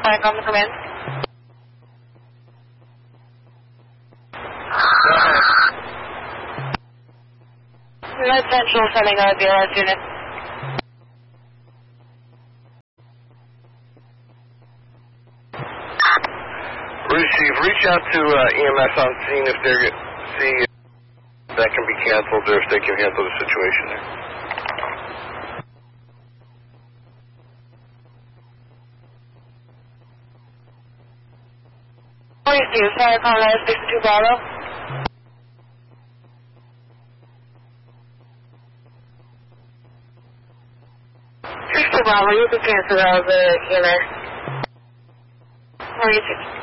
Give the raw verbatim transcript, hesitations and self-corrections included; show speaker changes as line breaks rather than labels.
Viacom to come in. Red Central sending a B L S unit.
Receive. Reach out to uh, E M S on scene if they're see if that can be canceled or if they can handle the situation there.
Receive. Viacom nine six two Bravo. six two Bravo, you can cancel out the E M S. Receive.